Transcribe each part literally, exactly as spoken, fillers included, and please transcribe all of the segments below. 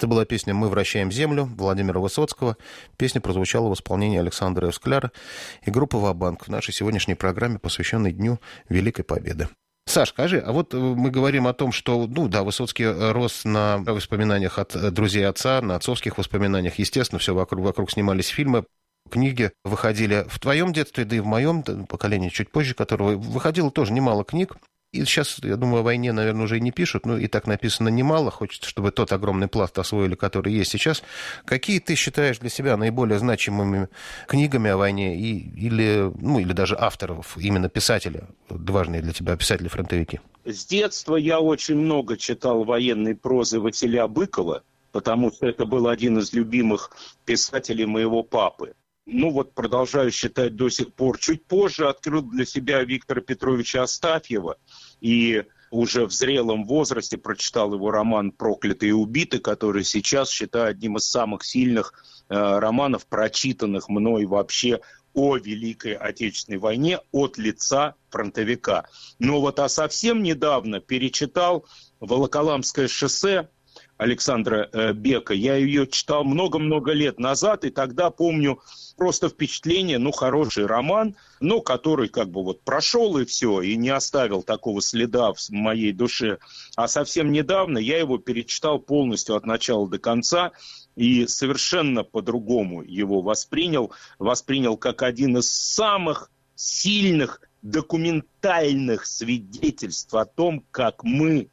Это была песня «Мы вращаем землю» Владимира Высоцкого. Песня прозвучала в исполнении Александра Эвскляра и группы «Ва-банк» в нашей сегодняшней программе, посвященной Дню Великой Победы. Саш, скажи, а вот мы говорим о том, что, ну да, Высоцкий рос на воспоминаниях от друзей отца, на отцовских воспоминаниях. Естественно, все вокруг, вокруг снимались фильмы, книги выходили в твоем детстве, да и в моем поколении чуть позже, которого выходило тоже немало книг. И сейчас, я думаю, о войне, наверное, уже и не пишут, ну и так написано немало. Хочется, чтобы тот огромный пласт освоили, который есть сейчас. Какие ты считаешь для себя наиболее значимыми книгами о войне и, или, ну, или даже авторов, именно писателя, важные для тебя писатели-фронтовики? С детства я очень много читал военной прозы Василия Быкова, потому что это был один из любимых писателей моего папы. Ну вот продолжаю считать до сих пор. Чуть позже открыл для себя Виктора Петровича Астафьева и уже в зрелом возрасте прочитал его роман «Проклятый и убитый», который сейчас считаю одним из самых сильных э, романов, прочитанных мной вообще о Великой Отечественной войне от лица фронтовика. Но вот а совсем недавно перечитал «Волоколамское шоссе» Александра э, Бека. Я ее читал много-много лет назад, и тогда помню просто впечатление, ну, хороший роман, но который как бы вот прошел и все, и не оставил такого следа в моей душе. А совсем недавно я его перечитал полностью от начала до конца и совершенно по-другому его воспринял. Воспринял как один из самых сильных документальных свидетельств о том, как мы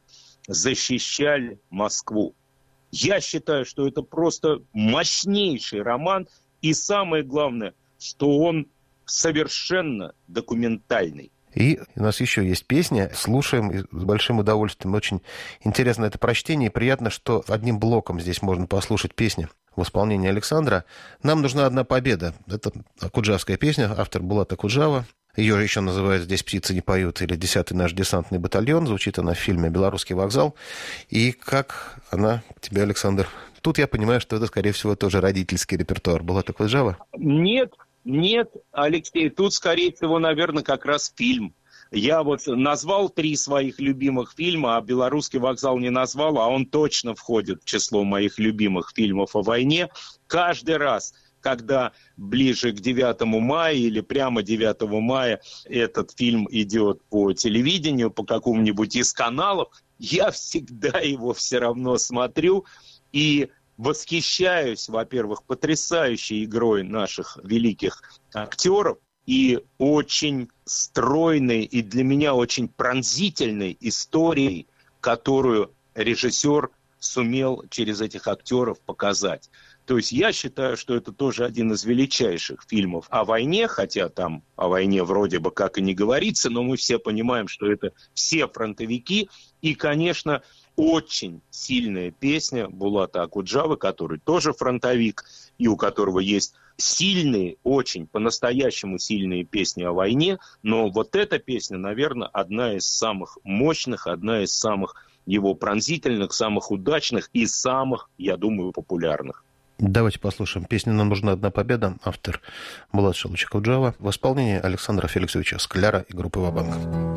защищали Москву. Я считаю, что это просто мощнейший роман, и самое главное, что он совершенно документальный. И у нас еще есть песня, слушаем с большим удовольствием. Очень интересно это прочтение, и приятно, что одним блоком здесь можно послушать песни в исполнении Александра. «Нам нужна одна победа». Это акуджавская песня, автор Булат Акуджава. Ее еще называют «Здесь птицы не поют» или «Десятый наш десантный батальон». Звучит она в фильме «Белорусский вокзал». И как она тебе, Александр? Тут я понимаю, что это, скорее всего, тоже родительский репертуар. Булат Акуджава? Нет, нет, Алексей, тут, скорее всего, наверное, как раз фильм. Я вот назвал три своих любимых фильма, а «Белорусский вокзал» не назвал, а он точно входит в число моих любимых фильмов о войне. Каждый раз, когда ближе к девятому мая или прямо девятого мая этот фильм идет по телевидению, по какому-нибудь из каналов, я всегда его все равно смотрю и восхищаюсь, во-первых, потрясающей игрой наших великих актеров и очень стройной и для меня очень пронзительной историей, которую режиссер сумел через этих актеров показать. То есть я считаю, что это тоже один из величайших фильмов о войне, хотя там о войне вроде бы как и не говорится, но мы все понимаем, что это все фронтовики. И, конечно, очень сильная песня Булата Акуджавы, который тоже фронтовик, и у которого есть сильные, очень по-настоящему сильные песни о войне. Но вот эта песня, наверное, одна из самых мощных, одна из самых его пронзительных, самых удачных и самых, я думаю, популярных. Давайте послушаем песню «Нам нужна одна победа». Автор Булат Шалыч Акуджава в исполнении Александра Феликсовича Скляра и группы «Ва-банк».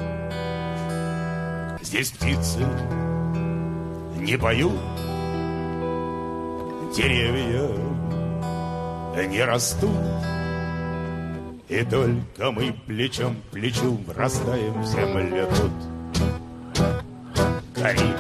Здесь птицы не поют, деревья не растут, и только мы плечом к плечу врастаем в землю тут. Горит